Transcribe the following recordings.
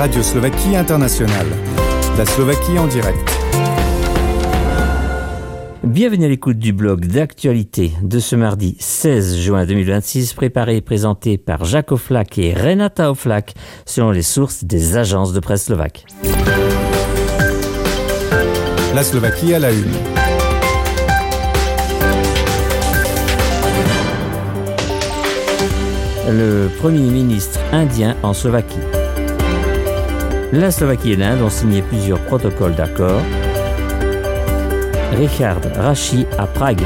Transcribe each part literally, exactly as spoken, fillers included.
Radio Slovaquie Internationale. La Slovaquie en direct. Bienvenue à l'écoute du blog d'actualité de ce mardi seize juin deux mille vingt-six, préparé et présenté par Jacques Oflak et Renata Oflak, selon les sources des agences de presse slovaques. La Slovaquie à la une. Le Premier ministre indien en Slovaquie. La Slovaquie et l'Inde ont signé plusieurs protocoles d'accord. Richard Raši à Prague.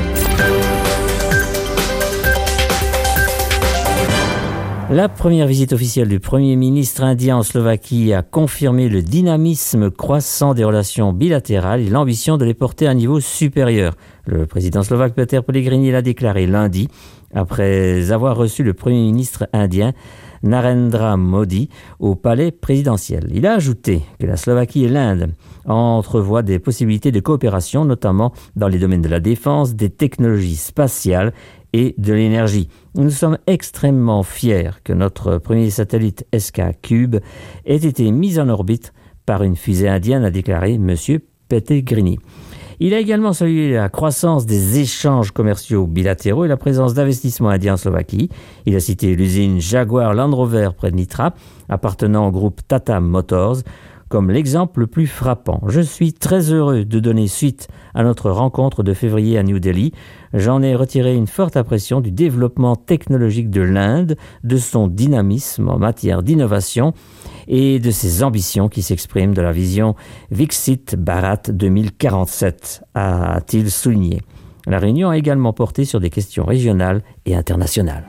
La première visite officielle du Premier ministre indien en Slovaquie a confirmé le dynamisme croissant des relations bilatérales et l'ambition de les porter à un niveau supérieur. Le président slovaque Peter Pellegrini l'a déclaré lundi, après avoir reçu le Premier ministre indien Narendra Modi au palais présidentiel. Il a ajouté que la Slovaquie et l'Inde entrevoient des possibilités de coopération, notamment dans les domaines de la défense, des technologies spatiales et de l'énergie. Nous sommes extrêmement fiers que notre premier satellite S K Cube ait été mis en orbite par une fusée indienne, a déclaré M. Pellegrini. Il a également salué la croissance des échanges commerciaux bilatéraux et la présence d'investissements indiens en Slovaquie. Il a cité l'usine Jaguar Land Rover près de Nitra, appartenant au groupe Tata Motors, comme l'exemple le plus frappant. Je suis très heureux de donner suite à notre rencontre de février à New Delhi. J'en ai retiré une forte impression du développement technologique de l'Inde, de son dynamisme en matière d'innovation et de ses ambitions qui s'expriment de la vision Viksit Bharat deux mille quarante-sept, a-t-il souligné. La réunion a également porté sur des questions régionales et internationales.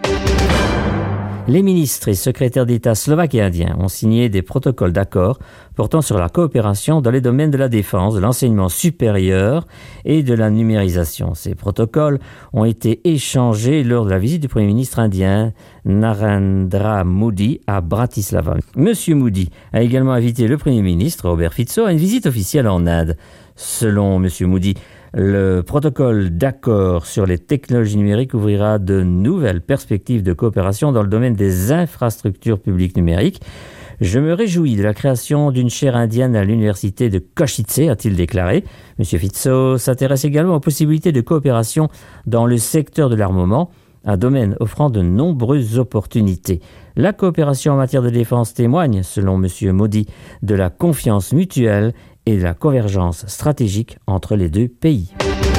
Les ministres et secrétaires d'État slovaques et indiens ont signé des protocoles d'accord portant sur la coopération dans les domaines de la défense, de l'enseignement supérieur et de la numérisation. Ces protocoles ont été échangés lors de la visite du Premier ministre indien Narendra Modi à Bratislava. Monsieur Modi a également invité le Premier ministre Robert Fico à une visite officielle en Inde. Selon Monsieur Modi, le protocole d'accord sur les technologies numériques ouvrira de nouvelles perspectives de coopération dans le domaine des infrastructures publiques numériques. Je me réjouis de la création d'une chaire indienne à l'université de Košice, a-t-il déclaré. M. Fico s'intéresse également aux possibilités de coopération dans le secteur de l'armement, un domaine offrant de nombreuses opportunités. La coopération en matière de défense témoigne, selon M. Modi, de la confiance mutuelle et de la convergence stratégique entre les deux pays.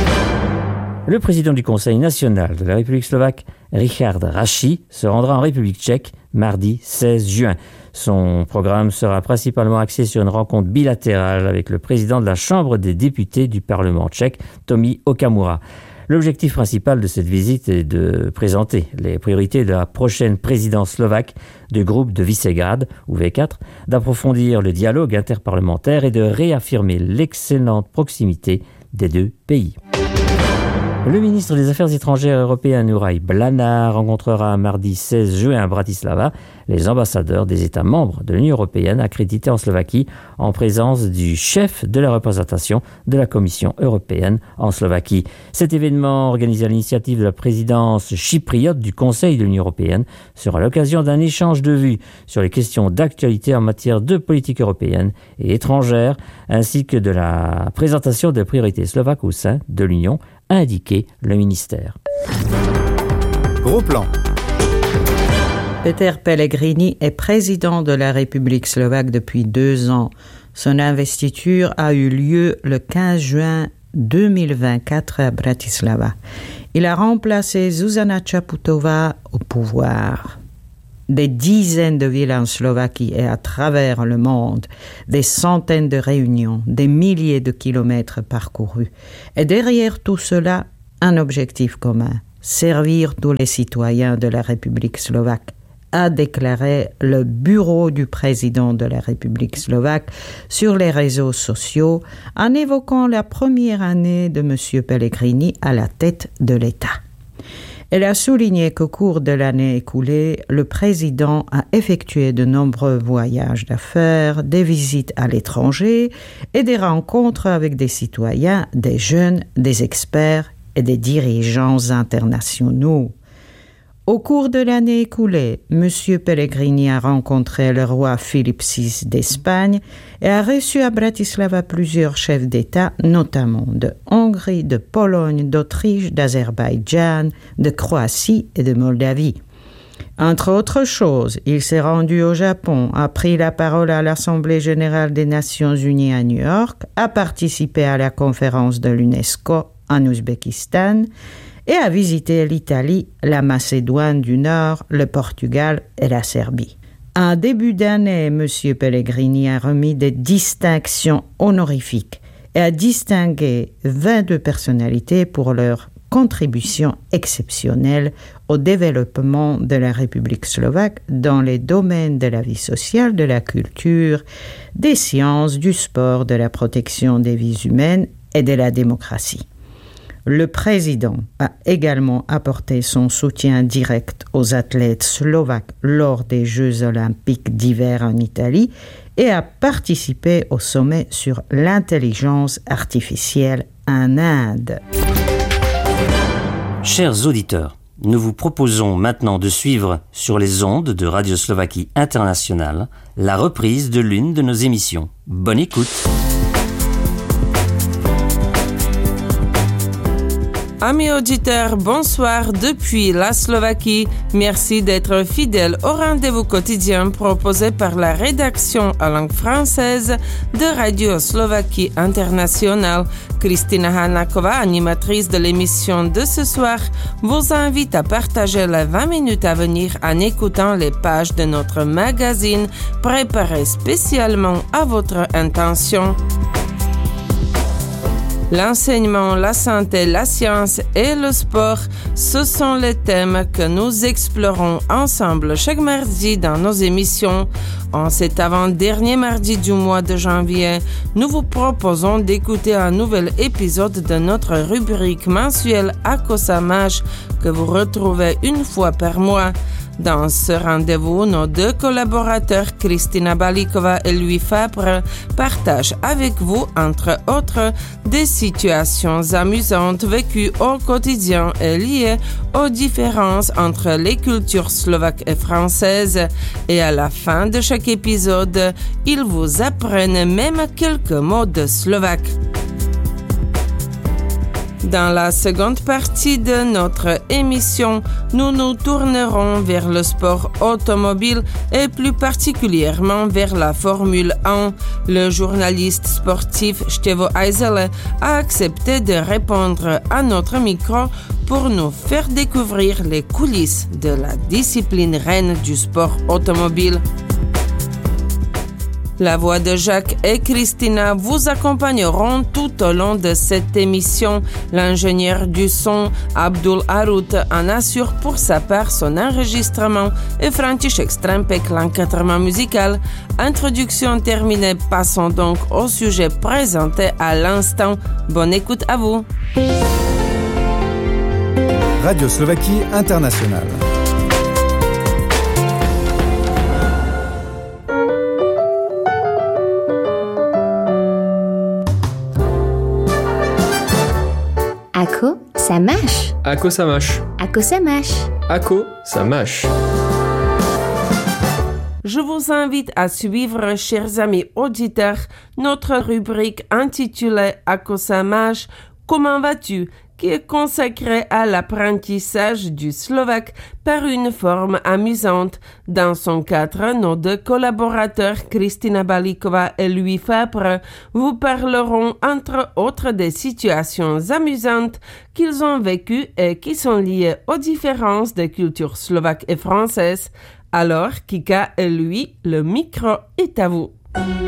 Le président du Conseil national de la République slovaque, Richard Raši, se rendra en République tchèque mardi seize juin. Son programme sera principalement axé sur une rencontre bilatérale avec le président de la Chambre des députés du Parlement tchèque, Tomio Okamura. L'objectif principal de cette visite est de présenter les priorités de la prochaine présidence slovaque du groupe de Visegrad, ou V quatre, d'approfondir le dialogue interparlementaire et de réaffirmer l'excellente proximité des deux pays. Le ministre des Affaires étrangères européen Uraij Blanár rencontrera mardi seize juin à Bratislava les ambassadeurs des États membres de l'Union européenne accrédités en Slovaquie en présence du chef de la représentation de la Commission européenne en Slovaquie. Cet événement, organisé à l'initiative de la présidence chypriote du Conseil de l'Union européenne, sera l'occasion d'un échange de vues sur les questions d'actualité en matière de politique européenne et étrangère, ainsi que de la présentation des priorités slovaques au sein de l'Union, a indiqué le ministère. Gros plan. Peter Pellegrini est président de la République slovaque depuis deux ans. Son investiture a eu lieu le quinze juin deux mille vingt-quatre à Bratislava. Il a remplacé Zuzana Čaputová au pouvoir. Des dizaines de villes en Slovaquie et à travers le monde, des centaines de réunions, des milliers de kilomètres parcourus. Et derrière tout cela, un objectif commun, servir tous les citoyens de la République slovaque, a déclaré le bureau du président de la République slovaque sur les réseaux sociaux en évoquant la première année de M. Pellegrini à la tête de l'État. Elle a souligné qu'au cours de l'année écoulée, le président a effectué de nombreux voyages d'affaires, des visites à l'étranger et des rencontres avec des citoyens, des jeunes, des experts et des dirigeants internationaux. Au cours de l'année écoulée, M. Pellegrini a rencontré le roi Philippe six d'Espagne et a reçu à Bratislava plusieurs chefs d'État, notamment de Hongrie, de Pologne, d'Autriche, d'Azerbaïdjan, de Croatie et de Moldavie. Entre autres choses, il s'est rendu au Japon, a pris la parole à l'Assemblée générale des Nations unies à New York, a participé à la conférence de l'UNESCO en Ouzbékistan et a visité l'Italie, la Macédoine du Nord, le Portugal et la Serbie. En début d'année, M. Pellegrini a remis des distinctions honorifiques et a distingué vingt-deux personnalités pour leur contribution exceptionnelle au développement de la République slovaque dans les domaines de la vie sociale, de la culture, des sciences, du sport, de la protection des vies humaines et de la démocratie. Le président a également apporté son soutien direct aux athlètes slovaques lors des Jeux olympiques d'hiver en Italie et a participé au sommet sur l'intelligence artificielle en Inde. Chers auditeurs, nous vous proposons maintenant de suivre sur les ondes de Radio Slovaquie Internationale la reprise de l'une de nos émissions. Bonne écoute! Amis auditeurs, bonsoir depuis la Slovaquie. Merci d'être fidèles au rendez-vous quotidien proposé par la rédaction en langue française de Radio Slovaquie Internationale. Kristina Hanáková, animatrice de l'émission de ce soir, vous invite à partager les vingt minutes à venir en écoutant les pages de notre magazine préparé spécialement à votre intention. L'enseignement, la santé, la science et le sport, ce sont les thèmes que nous explorons ensemble chaque mardi dans nos émissions. En cet avant-dernier mardi du mois de janvier, nous vous proposons d'écouter un nouvel épisode de notre rubrique mensuelle Ako sa máš que vous retrouvez une fois par mois. Dans ce rendez-vous, nos deux collaborateurs, Kristina Balíková et Louis Fabre, partagent avec vous, entre autres, des situations amusantes vécues au quotidien et liées aux différences entre les cultures slovaques et françaises. Et à la fin de chaque épisode, ils vous apprennent même quelques mots de slovaque. Dans la seconde partie de notre émission, nous nous tournerons vers le sport automobile et plus particulièrement vers la Formule un. Le journaliste sportif Števo Ajzele a accepté de répondre à notre micro pour nous faire découvrir les coulisses de la discipline reine du sport automobile. La voix de Jacques et Kristina vous accompagneront tout au long de cette émission. L'ingénieur du son, Abdul Arut, en assure pour sa part son enregistrement et František Strempek l'encadrement musical. Introduction terminée, passons donc au sujet présenté à l'instant. Bonne écoute à vous. Radio Slovaquie Internationale. Ako sa máš. Ako sa máš. Ako sa máš. Ako sa máš. Je vous invite à suivre, chers amis auditeurs, notre rubrique intitulée Ako sa máš, comment vas-tu, qui est consacrée à l'apprentissage du slovaque par une forme amusante. Dans son cadre, nos deux collaborateurs, Kristina Balíková et Louis Fabre, vous parleront entre autres des situations amusantes qu'ils ont vécues et qui sont liées aux différences des cultures slovaques et françaises. Alors, Kika et Louis, le micro est à vous.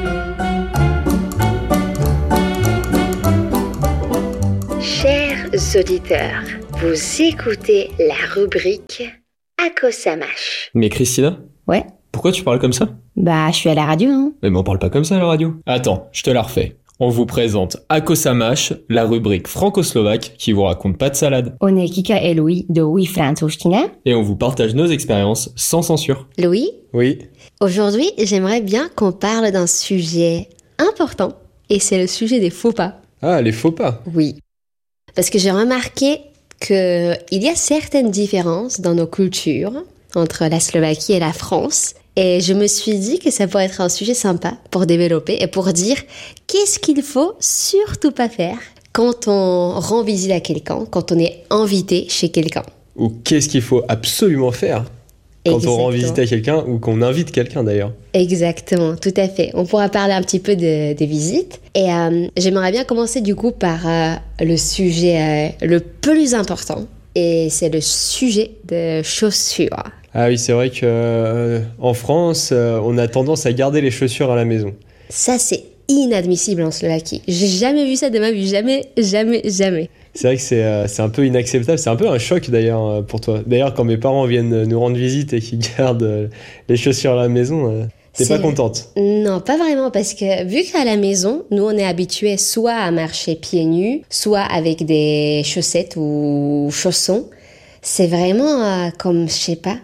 Chers auditeurs, vous écoutez la rubrique Ako sa máš. Mais Christina, Ouais. pourquoi tu parles comme ça? Bah, je suis à la radio, non? Mais on parle pas comme ça à la radio. Attends, je te la refais. On vous présente Ako sa máš, la rubrique franco-slovaque qui vous raconte pas de salade. On est Kika et Louis de Oui Francouština. Et on vous partage nos expériences sans censure. Louis, Oui. aujourd'hui, j'aimerais bien qu'on parle d'un sujet important, et c'est le sujet des faux pas. Ah, les faux pas. Oui. Parce que j'ai remarqué qu'il y a certaines différences dans nos cultures entre la Slovaquie et la France. Et je me suis dit que ça pourrait être un sujet sympa pour développer et pour dire qu'est-ce qu'il faut surtout pas faire quand on rend visite à quelqu'un, quand on est invité chez quelqu'un. Ou qu'est-ce qu'il faut absolument faire quand Exactement. on rend visite à quelqu'un ou qu'on invite quelqu'un d'ailleurs. Exactement, tout à fait. On pourra parler un petit peu de, des visites. Et euh, j'aimerais bien commencer du coup par euh, le sujet euh, le plus important. Et c'est le sujet de chaussures. Ah oui, c'est vrai qu'en euh, France, euh, on a tendance à garder les chaussures à la maison. Ça, c'est inadmissible en Slovaquie. J'ai jamais vu ça de ma vie. Jamais, jamais, jamais. C'est vrai que c'est, euh, c'est un peu inacceptable. C'est un peu un choc d'ailleurs euh, pour toi. D'ailleurs, quand mes parents viennent nous rendre visite et qu'ils gardent euh, les chaussures à la maison, euh, t'es c'est... pas contente? Non, pas vraiment, parce que vu qu'à la maison, nous on est habitués soit à marcher pieds nus, soit avec des chaussettes ou chaussons. C'est vraiment euh, comme, je sais pas,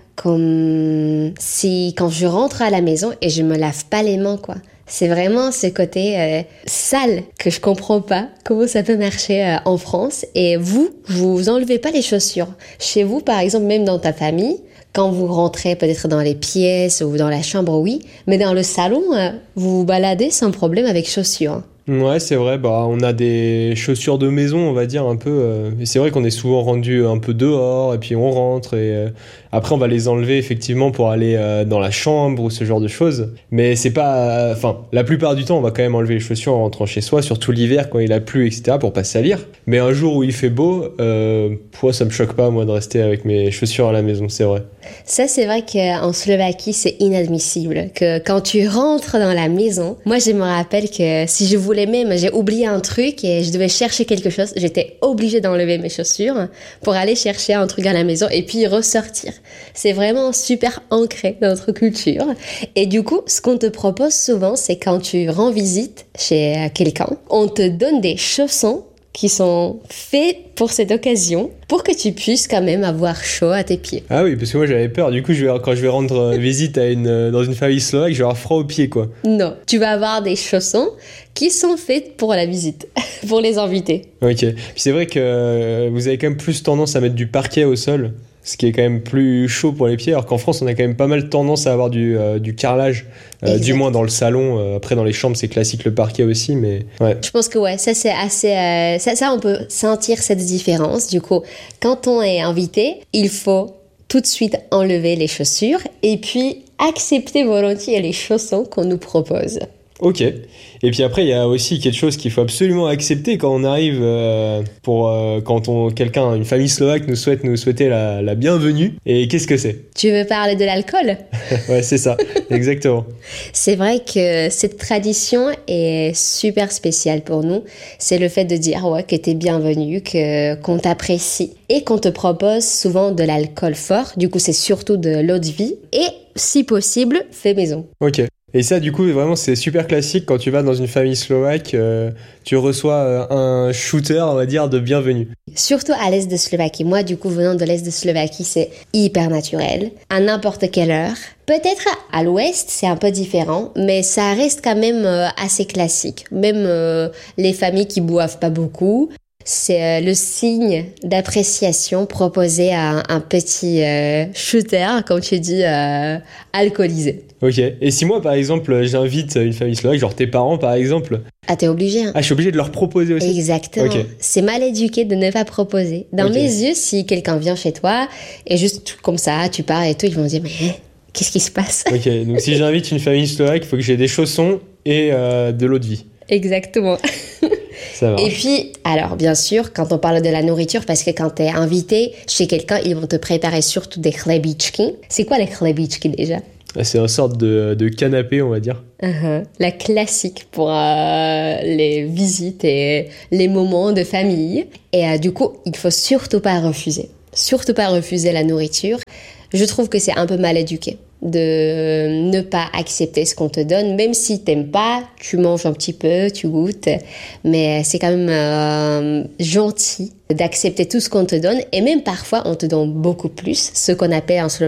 comme si quand je rentre à la maison et je me lave pas les mains, quoi. C'est vraiment ce côté euh, sale que je comprends pas comment ça peut marcher euh, en France. Et vous, vous enlevez pas les chaussures. Chez vous, par exemple, même dans ta famille, quand vous rentrez peut-être dans les pièces ou dans la chambre, oui. Mais dans le salon, euh, vous vous baladez sans problème avec chaussures. Ouais, c'est vrai, bah, on a des chaussures de maison, on va dire un peu. Euh, et c'est vrai qu'on est souvent rendu un peu dehors, et puis on rentre, et euh, après on va les enlever effectivement pour aller euh, dans la chambre ou ce genre de choses. Mais c'est pas. Enfin, euh, la plupart du temps, on va quand même enlever les chaussures en rentrant chez soi, surtout l'hiver quand il a plu, et cetera, pour pas salir. Mais un jour où il fait beau, euh, pour ça me choque pas, moi, de rester avec mes chaussures à la maison, c'est vrai. Ça, c'est vrai qu'en Slovaquie, c'est inadmissible. Que quand tu rentres dans la maison, moi, je me rappelle que si je voulais même, j'ai oublié un truc et je devais chercher quelque chose, j'étais obligée d'enlever mes chaussures pour aller chercher un truc à la maison et puis ressortir. C'est vraiment super ancré dans notre culture. Et du coup, ce qu'on te propose souvent, c'est quand tu rends visite chez quelqu'un, on te donne des chaussons qui sont faits pour cette occasion, pour que tu puisses quand même avoir chaud à tes pieds. Ah oui, parce que moi j'avais peur. Du coup, je vais, quand je vais rendre visite à une, dans une famille slovaque, je vais avoir froid aux pieds, quoi. Non, tu vas avoir des chaussons qui sont faits pour la visite, pour les invités. Ok. Puis c'est vrai que vous avez quand même plus tendance à mettre du parquet au sol, ce qui est quand même plus chaud pour les pieds, alors qu'en France, on a quand même pas mal tendance à avoir du, euh, du carrelage, euh, du moins dans le salon. Euh, après, dans les chambres, c'est classique le parquet aussi, mais ouais. Je pense que ouais, ça c'est assez... Euh, ça, ça, on peut sentir cette différence. Du coup, quand on est invité, il faut tout de suite enlever les chaussures et puis accepter volontiers les chaussons qu'on nous propose. Ok. Et puis après, il y a aussi quelque chose qu'il faut absolument accepter quand on arrive euh, pour euh, quand on quelqu'un, une famille slovaque nous souhaite nous souhaiter la, la bienvenue. Et qu'est-ce que c'est? Tu veux parler de l'alcool? Ouais, c'est ça, exactement. C'est vrai que cette tradition est super spéciale pour nous. C'est le fait de dire ouais que t'es bienvenu, que qu'on t'apprécie et qu'on te propose souvent de l'alcool fort. Du coup, c'est surtout de l'eau de vie et si possible, fait maison. Ok. Et ça, du coup, vraiment, c'est super classique. Quand tu vas dans une famille slovaque, euh, tu reçois euh, un shooter, on va dire, de bienvenue. Surtout à l'est de Slovaquie. Moi, du coup, venant de l'est de Slovaquie, c'est hyper naturel. À n'importe quelle heure. Peut-être à l'ouest, c'est un peu différent, mais ça reste quand même euh, assez classique. Même euh, les familles qui boivent pas beaucoup. C'est euh, le signe d'appréciation proposé à un, un petit euh, shooter, comme tu dis, euh, alcoolisé. Ok. Et si moi, par exemple, j'invite une famille slovaque, genre tes parents, par exemple... Ah, t'es obligé. Hein. Ah, je suis obligé de leur proposer aussi. Exactement. Okay. C'est mal éduqué de ne pas proposer. Dans okay. mes yeux, si quelqu'un vient chez toi et juste comme ça, tu pars et tout, ils vont dire, mais qu'est-ce qui se passe? Ok. Donc si j'invite une famille slovaque, il faut que j'ai des chaussons et euh, de l'eau de vie. Exactement. Ça marche. Et puis, alors bien sûr, quand on parle de la nourriture, parce que quand t'es invité chez quelqu'un, ils vont te préparer surtout des chlebičky. C'est quoi les chlebičky déjà? C'est une sorte de, de canapé, on va dire. Uh-huh. La classique pour euh, les visites et les moments de famille. Et euh, du coup, il faut surtout pas refuser. Surtout pas refuser la nourriture. Je trouve que c'est un peu mal éduqué de ne pas accepter ce qu'on te donne, même si t'aimes pas, tu manges un petit peu, tu goûtes, mais c'est quand même euh, gentil d'accepter tout ce qu'on te donne, et même parfois on te donne beaucoup plus, ce qu'on appelle en slovaque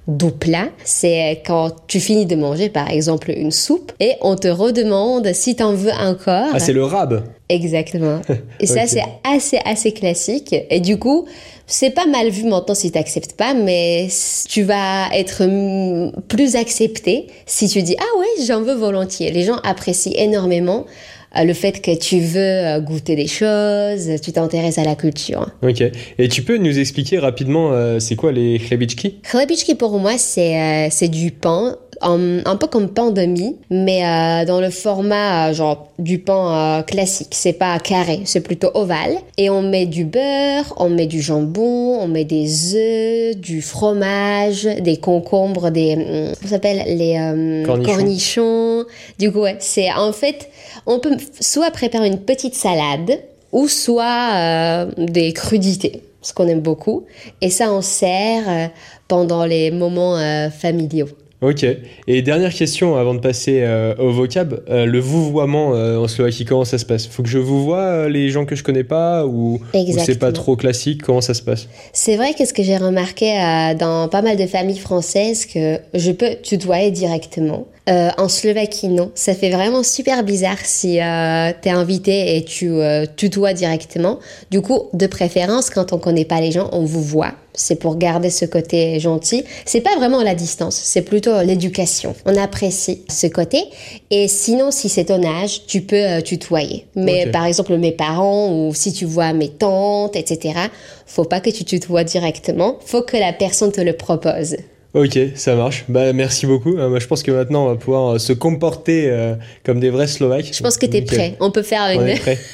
dupla. C'est quand tu finis de manger, par exemple, une soupe et on te redemande si t'en veux encore. Ah, c'est le rab. Exactement. Et ça, Ok. c'est assez, assez classique. Et du coup, c'est pas mal vu maintenant si t'acceptes pas, mais tu vas être mm, plus accepté si tu dis « Ah ouais, j'en veux volontiers ». Les gens apprécient énormément euh, le fait que tu veux euh, goûter des choses, tu t'intéresses à la culture. Ok. Et tu peux nous expliquer rapidement, euh, c'est quoi les chlebichki? Chlebichki, pour moi, c'est euh, c'est du pain, un, un peu comme pain de mie, mais euh, dans le format euh, genre du pain euh, classique. C'est pas carré, c'est plutôt ovale. Et on met du beurre, on met du jambon, on met des œufs, du fromage, des concombres, des hum, comment ça s'appelle les euh, Cornichons. cornichons. Du coup, ouais, c'est en fait, on peut soit préparer une petite salade ou soit euh, des crudités, ce qu'on aime beaucoup. Et ça, on sert euh, pendant les moments euh, familiaux. Ok. Et dernière question avant de passer euh, au vocab, euh, le vouvoiement euh, en Slovaquie, comment ça se passe? Faut que je vous vois euh, les gens que je connais pas ou, ou c'est Exactement. pas trop classique? Comment ça se passe? C'est vrai que ce que j'ai remarqué euh, dans pas mal de familles françaises, que je peux tutoyer directement. Euh, en Slovaquie, non. Ça fait vraiment super bizarre si euh, t'es invité et tu euh, tutoies directement. Du coup, de préférence, quand on connaît pas les gens, on vous voit. C'est pour garder ce côté gentil. C'est pas vraiment la distance, c'est plutôt l'éducation. On apprécie ce côté. Et sinon, si c'est ton âge, tu peux euh, tutoyer. Mais Ok. par exemple, mes parents ou si tu vois mes tantes, et cetera, faut pas que tu tutoies directement. Faut que la personne te le propose. Ok, ça marche. Bah merci beaucoup. Euh, moi, je pense que maintenant on va pouvoir euh, se comporter euh, comme des vrais Slovaques. Je pense que t'es Nickel. prêt. On peut faire On une, est prêt.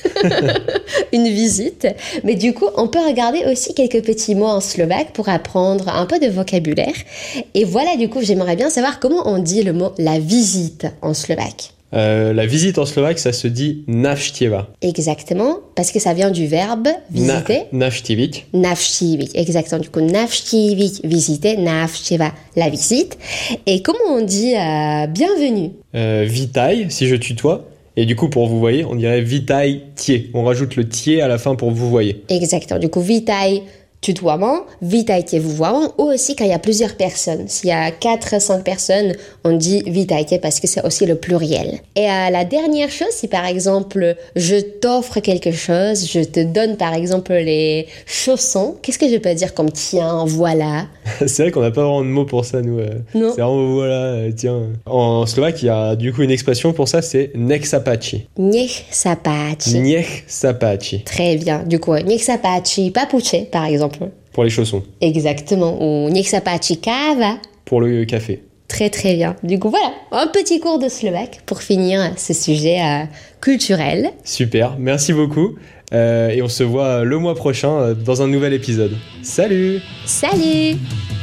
une visite. Mais du coup, on peut regarder aussi quelques petits mots en slovaque pour apprendre un peu de vocabulaire. Et voilà, du coup, j'aimerais bien savoir comment on dit le mot la visite en slovaque. Euh, la visite en slovaque, ça se dit navštěva. Exactement, parce que ça vient du verbe visiter. Na- navštěviť. Navštívit, exactement. Du coup, navštívit, visiter, navštěva, la visite. Et comment on dit euh, bienvenue? Euh, vitaj, si je tutoie. Et du coup, pour vous voyez, on dirait vitaj tie. On rajoute le tie à la fin pour vous voyez. Exactement. Du coup, vitaj, tutoiement, vitajte, vouvoiement, ou aussi quand il y a plusieurs personnes. S'il y a quatre, cinq personnes, on dit vitajte parce que c'est aussi le pluriel. Et euh, la dernière chose, si par exemple, je t'offre quelque chose, je te donne par exemple les chaussons, qu'est-ce que je peux dire comme tiens, voilà? C'est vrai qu'on n'a pas vraiment de mots pour ça, nous. euh. Non. C'est vraiment, voilà, euh, tiens. En slovaque, il y a du coup une expression pour ça, c'est nech sa páči. Niech sa páči. Nech sa páči. Très bien. Du coup, niech sa páči papuče, par exemple. Pour les chaussons. Exactement. Ou niech sa páči káva. Pour le café. Très très bien. Du coup, voilà, un petit cours de slovaque pour finir ce sujet euh, culturel. Super, merci beaucoup. Euh, et on se voit le mois prochain euh, dans un nouvel épisode. Salut! Salut!